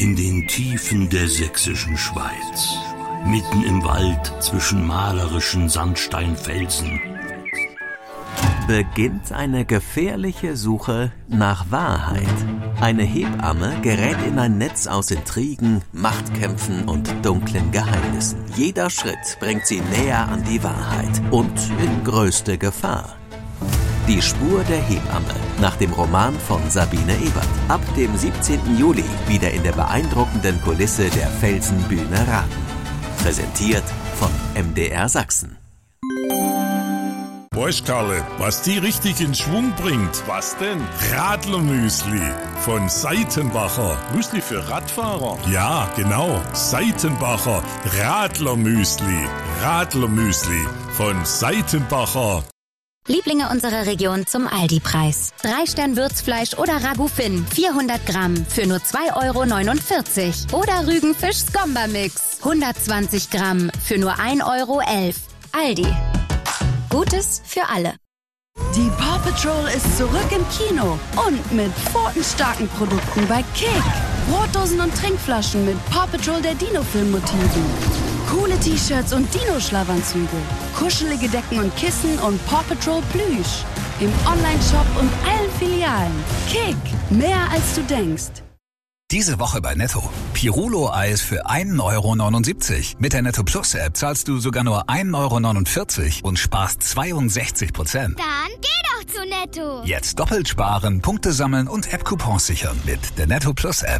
In den Tiefen der sächsischen Schweiz, mitten im Wald zwischen malerischen Sandsteinfelsen, beginnt eine gefährliche Suche nach Wahrheit. Eine Hebamme gerät in ein Netz aus Intrigen, Machtkämpfen und dunklen Geheimnissen. Jeder Schritt bringt sie näher an die Wahrheit und in größte Gefahr. Die Spur der Hebamme nach dem Roman von Sabine Ebert. Ab dem 17. Juli wieder in der beeindruckenden Kulisse der Felsenbühne Raten. Präsentiert von MDR Sachsen. Boah, Karle, was die richtig in Schwung bringt. Was denn? Radlermüsli von Seitenbacher. Müsli für Radfahrer? Ja, genau. Seitenbacher Radlermüsli. Radlermüsli von Seitenbacher. Lieblinge unserer Region zum Aldi-Preis. 3-Stern-Würzfleisch oder Ragout-Fin 400 Gramm für nur 2,49 € Oder Rügenfisch-Skomba-Mix 120 Gramm für nur 1,11 €. Aldi. Gutes für alle. Die Paw Patrol ist zurück im Kino und mit pfotenstarken Produkten bei Kick. Brotdosen und Trinkflaschen mit Paw Patrol der Dino-Film-Motiven. Coole T-Shirts und Dino-Schlafanzüge. Kuschelige Decken und Kissen und Paw Patrol Plüsch. Im Online-Shop und allen Filialen. Kick, mehr als du denkst. Diese Woche bei Netto. Pirulo-Eis für 1,79 €. Mit der Netto Plus App zahlst du sogar nur 1,49 € und sparst 62%. Dann geh doch zu Netto. Jetzt doppelt sparen, Punkte sammeln und App-Coupons sichern mit der Netto Plus App.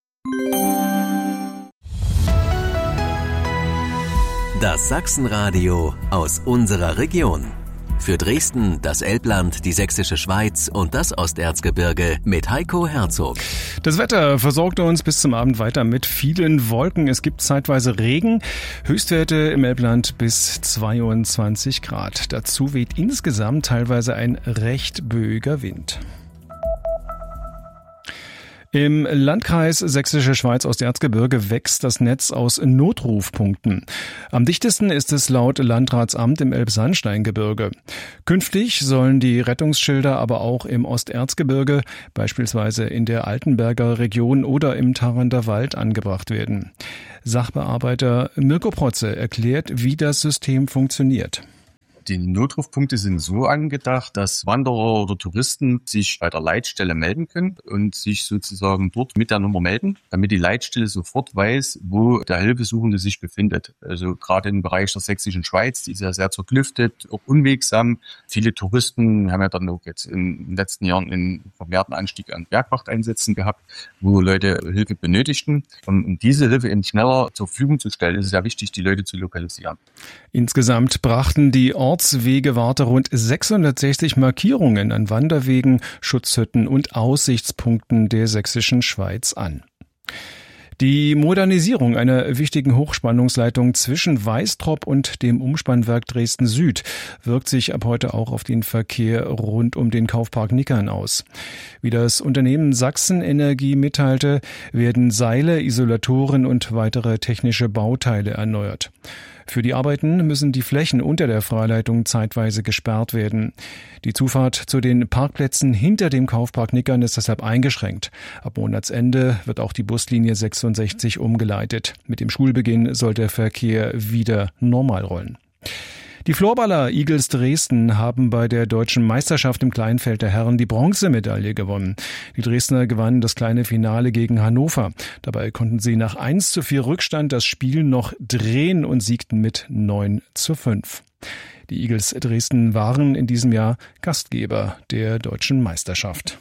Das Sachsenradio aus unserer Region. Für Dresden, das Elbland, die Sächsische Schweiz und das Osterzgebirge mit Heiko Herzog. Das Wetter versorgte uns bis zum Abend weiter mit vielen Wolken. Es gibt zeitweise Regen, Höchstwerte im Elbland bis 22 Grad. Dazu weht insgesamt teilweise ein recht böiger Wind. Im Landkreis Sächsische Schweiz Osterzgebirge wächst das Netz aus Notrufpunkten. Am dichtesten ist es laut Landratsamt im Elbsandsteingebirge. Künftig sollen die Rettungsschilder aber auch im Osterzgebirge, beispielsweise in der Altenberger Region oder im Tharanter Wald, angebracht werden. Sachbearbeiter Mirko Protze erklärt, wie das System funktioniert. Die Notrufpunkte sind so angedacht, dass Wanderer oder Touristen sich bei der Leitstelle melden können und sich sozusagen dort mit der Nummer melden, damit die Leitstelle sofort weiß, wo der Hilfesuchende sich befindet. Also gerade im Bereich der Sächsischen Schweiz, die ist ja sehr zerklüftet, auch unwegsam. Viele Touristen haben ja dann auch jetzt in den letzten Jahren einen vermehrten Anstieg an Bergwachteinsätzen gehabt, wo Leute Hilfe benötigten. Und um diese Hilfe eben schneller zur Verfügung zu stellen, ist es sehr wichtig, die Leute zu lokalisieren. Insgesamt brachten die Ortswegewarte rund 660 Markierungen an Wanderwegen, Schutzhütten und Aussichtspunkten der Sächsischen Schweiz an. Die Modernisierung einer wichtigen Hochspannungsleitung zwischen Weißtrop und dem Umspannwerk Dresden Süd wirkt sich ab heute auch auf den Verkehr rund um den Kaufpark Nickern aus. Wie das Unternehmen Sachsenenergie mitteilte, werden Seile, Isolatoren und weitere technische Bauteile erneuert. Für die Arbeiten müssen die Flächen unter der Freileitung zeitweise gesperrt werden. Die Zufahrt zu den Parkplätzen hinter dem Kaufpark Nickern ist deshalb eingeschränkt. Ab Monatsende wird auch die Buslinie 66 umgeleitet. Mit dem Schulbeginn soll der Verkehr wieder normal rollen. Die Florballer Eagles Dresden haben bei der deutschen Meisterschaft im Kleinfeld der Herren die Bronzemedaille gewonnen. Die Dresdner gewannen das kleine Finale gegen Hannover. Dabei konnten sie nach 1:4 Rückstand das Spiel noch drehen und siegten mit 9:5. Die Eagles Dresden waren in diesem Jahr Gastgeber der deutschen Meisterschaft.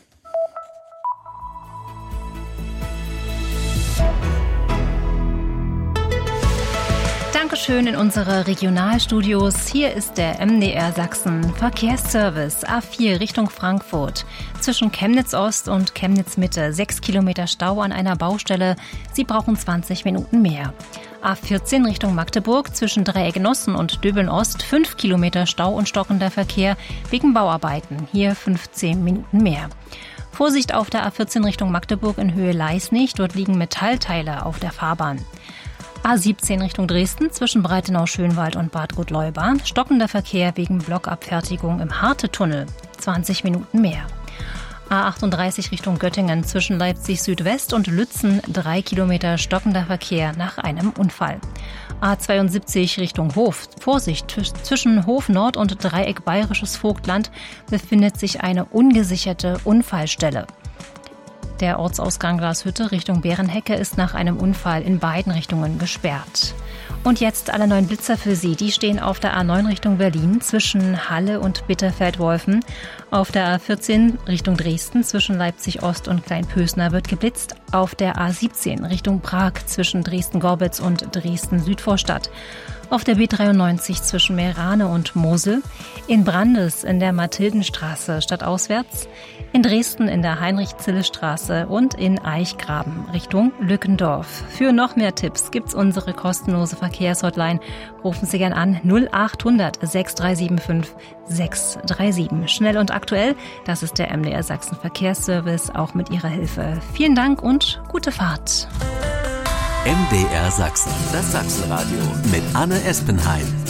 Dankeschön in unsere Regionalstudios. Hier ist der MDR Sachsen Verkehrsservice A4 Richtung Frankfurt. Zwischen Chemnitz Ost und Chemnitz Mitte 6 Kilometer Stau an einer Baustelle. Sie brauchen 20 Minuten mehr. A14 Richtung Magdeburg zwischen Dreieck-Nossen und Döbeln Ost 5 Kilometer Stau und stockender Verkehr wegen Bauarbeiten. Hier 15 Minuten mehr. Vorsicht auf der A14 Richtung Magdeburg in Höhe Leisnig. Dort liegen Metallteile auf der Fahrbahn. A17 Richtung Dresden zwischen Breitenau-Schönwald und Bad Gottleuba. Stockender Verkehr wegen Blockabfertigung im Harte-Tunnel. 20 Minuten mehr. A38 Richtung Göttingen zwischen Leipzig Südwest und Lützen 3 Kilometer stockender Verkehr nach einem Unfall. A72 Richtung Hof. Vorsicht, zwischen Hof Nord und Dreieck Bayerisches Vogtland befindet sich eine ungesicherte Unfallstelle. Der Ortsausgang Glashütte Richtung Bärenhecke ist nach einem Unfall in beiden Richtungen gesperrt. Und jetzt alle 9 Blitzer für Sie. Die stehen auf der A9 Richtung Berlin zwischen Halle und Bitterfeld-Wolfen. Auf der A14 Richtung Dresden zwischen Leipzig Ost und Kleinpösner wird geblitzt. Auf der A17 Richtung Prag zwischen Dresden-Gorbitz und Dresden-Südvorstadt. Auf der B93 zwischen Meerane und Mosel. In Brandes in der Mathildenstraße stadtauswärts. In Dresden in der Heinrich-Zille-Straße und in Eichgraben Richtung Lückendorf. Für noch mehr Tipps gibt's unsere kostenlose Verkehrshotline. Rufen Sie gern an 0800 6375 637. Schnell und aktuell, das ist der MDR Sachsen Verkehrsservice, auch mit Ihrer Hilfe. Vielen Dank und gute Fahrt. MDR Sachsen, das Sachsenradio mit Anne Espenheim.